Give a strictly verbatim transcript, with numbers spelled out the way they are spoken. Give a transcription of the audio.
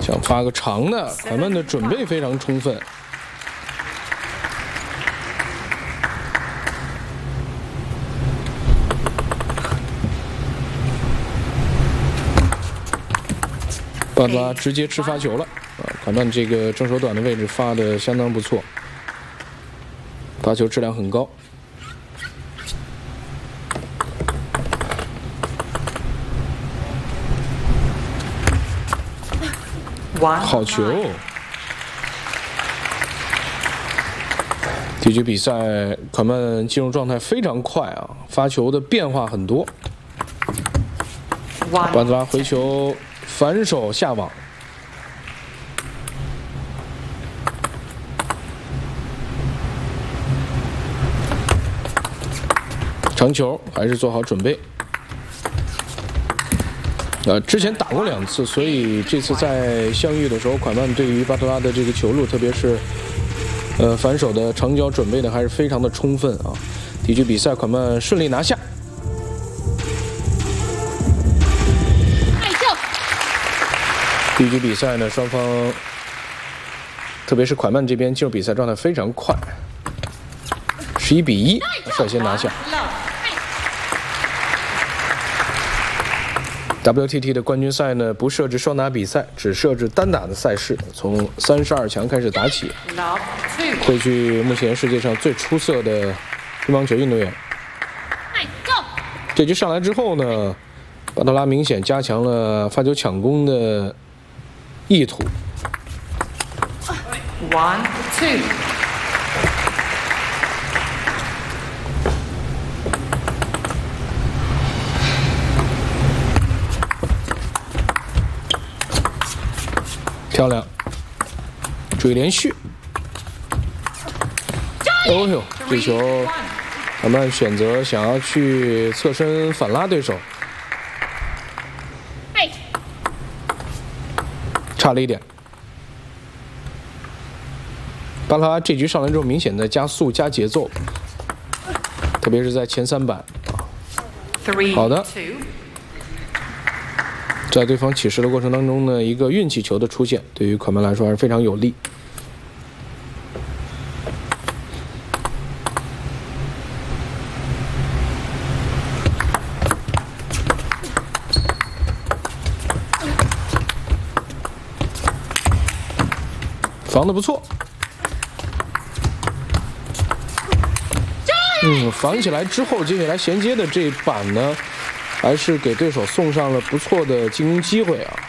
想发个长的，款曼的准备非常充分。巴德拉直接吃发球了啊！款曼这个正手短的位置发的相当不错，发球质量很高。好球！这局比赛款曼进入状态非常快啊，发球的变化很多。巴德拉回球。 反手下网，长球还是做好准备。呃，之前打过两次，所以这次在相遇的时候，款曼对于巴特拉的这个球路，特别是呃反手的长脚准备的还是非常的充分啊。第一局比赛，款曼顺利拿下。 第一局比赛呢，双方，特别是款曼这边进入比赛状态非常快，十一比一率先拿下。W T T 的冠军赛呢，不设置双打比赛，只设置单打的赛事，从三十二强开始打起，汇聚目前世界上最出色的乒乓球运动员。这局上来之后呢，巴特拉明显加强了发球抢攻的 意图。 One, two. 漂亮，注意连续。哦呦，这球，款曼选择想要去侧身反拉对手。 差了一点，巴特拉这局上来之后，明显的加速加节奏，特别是在前三板。好的，在对方起势的过程当中呢，一个运气球的出现，对于款曼来说还是非常有利。防得不错，嗯，防起来之后，接下来衔接的这一板呢，还是给对手送上了不错的进攻机会啊。